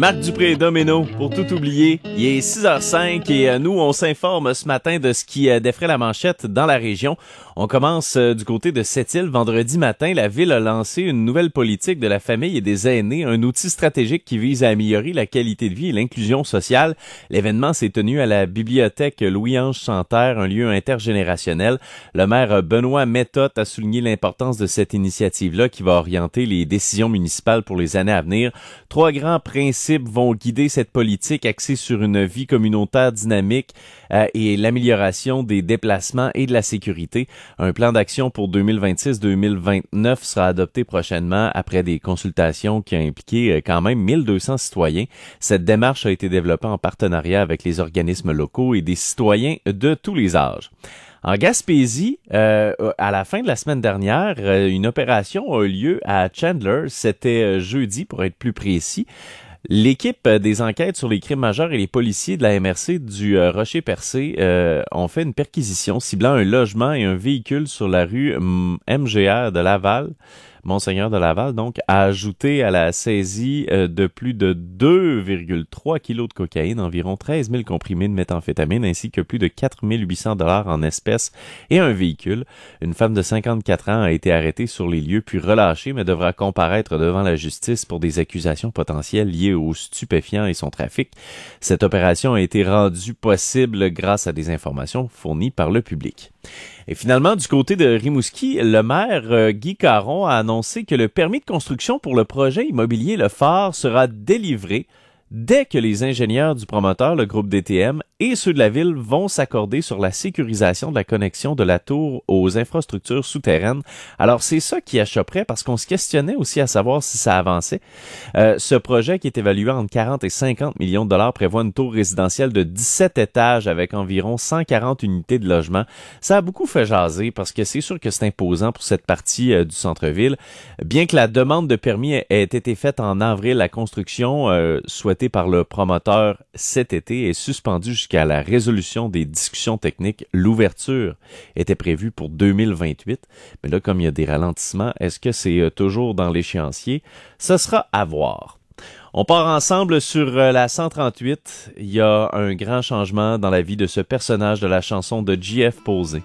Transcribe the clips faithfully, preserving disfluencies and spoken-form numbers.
Marc Dupré et Domino, pour tout oublier. Il est six heures cinq et euh, nous, on s'informe ce matin de ce qui euh, défraie la manchette dans la région. On commence euh, du côté de Sept-Îles. Vendredi matin, la ville a lancé une nouvelle politique de la famille et des aînés, un outil stratégique qui vise à améliorer la qualité de vie et l'inclusion sociale. L'événement s'est tenu à la bibliothèque Louis-Ange Santerre, un lieu intergénérationnel. Le maire Benoît Méthode a souligné l'importance de cette initiative-là qui va orienter les décisions municipales pour les années à venir. Trois grands principes vont guider cette politique axée sur une vie communautaire dynamique euh, et l'amélioration des déplacements et de la sécurité. Un plan d'action pour deux mille vingt-six deux mille vingt-neuf sera adopté prochainement après des consultations qui ont impliqué euh, quand même mille deux cents citoyens. Cette démarche a été développée en partenariat avec les organismes locaux et des citoyens de tous les âges. En Gaspésie, euh, à la fin de la semaine dernière, euh, une opération a eu lieu à Chandler. C'était euh, jeudi, pour être plus précis. L'équipe des enquêtes sur les crimes majeurs et les policiers de la M R C du euh, Rocher-Percé euh, ont fait une perquisition ciblant un logement et un véhicule sur la rue M G R de Laval. Monseigneur de Laval, donc, a ajouté à la saisie euh, de plus de deux virgule trois kilos de cocaïne, environ treize mille comprimés de méthamphétamine, ainsi que plus de quatre mille huit cents dollars en espèces et un véhicule. Une femme de cinquante-quatre ans a été arrêtée sur les lieux puis relâchée, mais devra comparaître devant la justice pour des accusations potentielles liées aux stupéfiants et son trafic. Cette opération a été rendue possible grâce à des informations fournies par le public. Et finalement, du côté de Rimouski, le maire euh, Guy Caron a annoncé que le permis de construction pour le projet immobilier Le Phare sera délivré dès que les ingénieurs du promoteur, le groupe D T M, et ceux de la ville vont s'accorder sur la sécurisation de la connexion de la tour aux infrastructures souterraines. Alors, c'est ça qui achopperait parce qu'on se questionnait aussi à savoir si ça avançait. Euh, ce projet, qui est évalué entre quarante et cinquante millions de dollars, prévoit une tour résidentielle de dix-sept étages avec environ cent quarante unités de logement. Ça a beaucoup fait jaser parce que c'est sûr que c'est imposant pour cette partie euh, du centre-ville. Bien que la demande de permis ait, ait été faite en avril, la construction euh, souhaitée par le promoteur cet été est suspendue jusqu'à la résolution des discussions techniques. L'ouverture était prévue pour deux mille vingt-huit, mais là, comme il y a des ralentissements, est-ce que c'est toujours dans l'échéancier? Ce sera à voir. On part ensemble sur la cent trente-huit. Il y a un grand changement dans la vie de ce personnage de la chanson de J F Posé.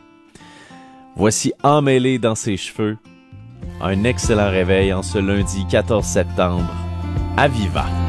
Voici emmêlé dans ses cheveux. Un excellent réveil en ce lundi quatorze septembre. À Viva!